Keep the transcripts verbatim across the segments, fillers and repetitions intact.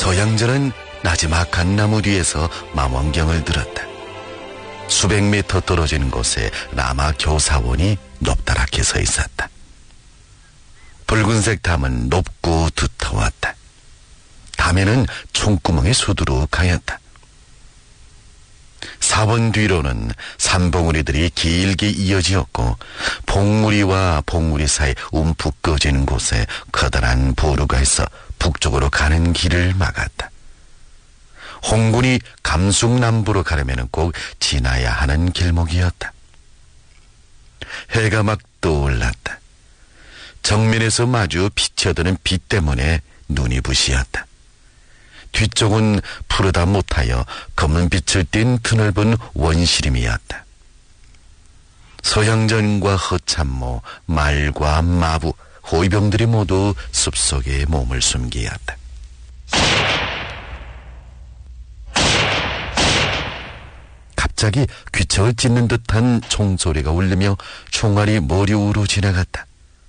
서양전은 나지막한 나무 뒤에서 망원경을 들었다. 수백 미터 떨어진 곳에 라마 교사원이 높다랗게 서 있었다. 붉은색 담은 높고 두터웠다. 담에는 총구멍이 수두룩하였다. 사원 뒤로는 산봉우리들이 길게 이어지었고 봉우리와 봉우리 사이 움푹 꺼진 곳에 커다란 보루가 있어 북쪽으로 가는 길을 막았다. 홍군이 감숙남부로 가려면 꼭 지나야 하는 길목이었다. 해가 막 떠올랐다. 정면에서 마주 비쳐드는 빛 때문에 눈이 부시었다. 뒤쪽은 푸르다 못하여 검은 빛을 띤 드넓은 원시림이었다. 서양전과 허참모, 말과 마부, 호위병들이 모두 숲속에 몸을 숨기었다. 갑자기 귀척을 찢는 듯한 총소리가 울리며 총알이 머리 위로 지나갔다.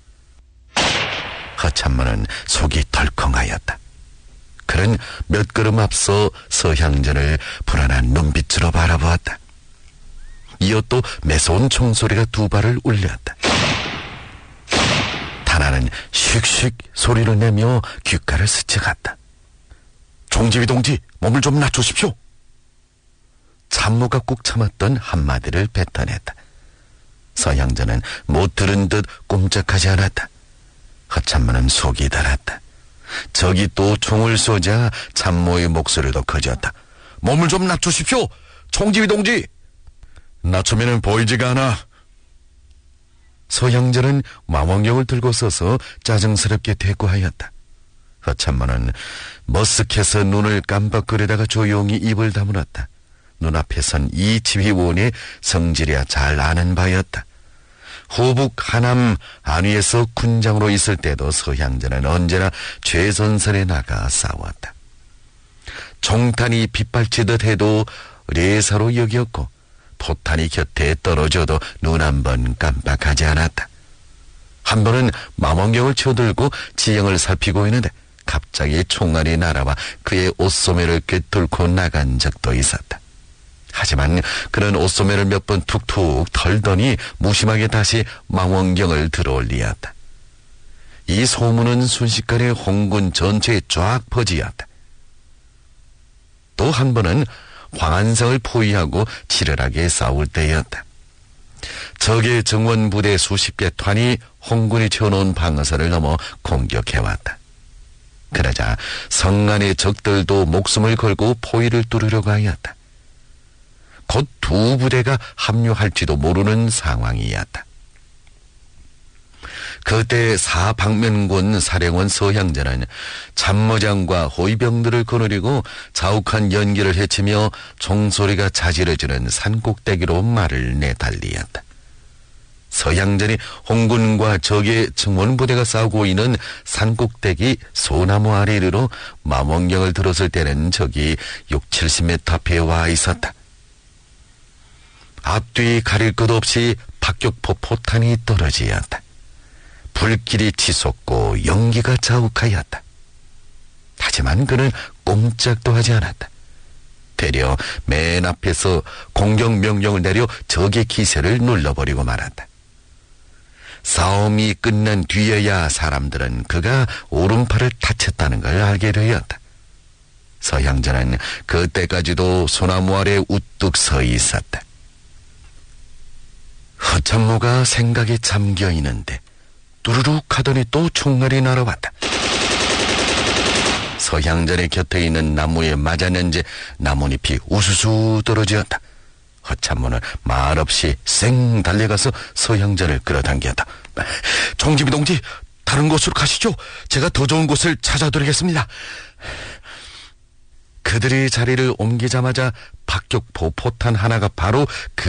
허참모는 속이 덜컹하였다. 그는 몇 걸음 앞서 서향전을 불안한 눈빛으로 바라보았다. 이어 또 매서운 총소리가 두 발을 울렸다. 다나는 슉슉 소리를 내며 귓가를 스쳐갔다. 총지휘 동지, 몸을 좀 낮추십시오. 참모가 꾹 참았던 한마디를 뱉어냈다. 서향전은 못 들은 듯 꼼짝하지 않았다. 허참모는 속이 달았다. 저기 또 총을 쏘자 참모의 목소리도 커졌다. 몸을 좀 낮추십시오. 총지휘 동지. 낮추면은 보이지가 않아. 서양전은 망원경을 들고 서서 짜증스럽게 대꾸하였다. 허참모는 머쓱해서 눈을 깜빡거리다가 조용히 입을 다물었다. 눈앞에 선 이 지휘원의 성질이야 잘 아는 바였다. 후북 하남 안위에서 군장으로 있을 때도 서향전은 언제나 최선선에 나가 싸웠다. 총탄이 빗발치듯 해도 레사로 여겼고 포탄이 곁에 떨어져도 눈 한 번 깜빡하지 않았다. 한 번은 망원경을 쳐들고 지형을 살피고 있는데 갑자기 총알이 날아와 그의 옷소매를 꿰뚫고 나간 적도 있었다. 하지만 그는 옷소매를 몇 번 툭툭 털더니 무심하게 다시 망원경을 들어올리었다. 이 소문은 순식간에 홍군 전체에 쫙 퍼지었다. 또 한 번은 황한성을 포위하고 치열하게 싸울 때였다. 적의 정원부대 수십 개 탄이 홍군이 쳐놓은 방어선을 넘어 공격해왔다. 그러자 성안의 적들도 목숨을 걸고 포위를 뚫으려고 하였다. 곧 두 부대가 합류할지도 모르는 상황이었다. 그때 사방면군 사령원 서향전은 참모장과 호위병들을 거느리고 자욱한 연기를 헤치며 총소리가 자지러지는 산꼭대기로 말을 내달리었다. 서향전이 홍군과 적의 정원부대가 싸우고 있는 산꼭대기 소나무 아래 이르러 망원경을 들었을 때는 적이 육칠십 미터 앞에 와 있었다. 앞뒤 가릴 것 없이 박격포 포탄이 떨어지었다. 불길이 치솟고 연기가 자욱하였다. 하지만 그는 꼼짝도 하지 않았다. 되려 맨 앞에서 공격 명령을 내려 적의 기세를 눌러버리고 말았다. 싸움이 끝난 뒤에야 사람들은 그가 오른팔을 다쳤다는 걸 알게 되었다. 서향전은 그때까지도 소나무 아래 우뚝 서 있었다. 허참모가 생각에 잠겨 있는데 뚜루룩 하더니 또 총알이 날아왔다. 서향전의 곁에 있는 나무에 맞았는지 나뭇잎이 우수수 떨어지었다. 허참모는 말없이 쌩 달려가서 서향전을 끌어당겼다. 총지휘 동지, 다른 곳으로 가시죠. 제가 더 좋은 곳을 찾아드리겠습니다. 그들이 자리를 옮기자마자 박격포 포탄 하나가 바로 그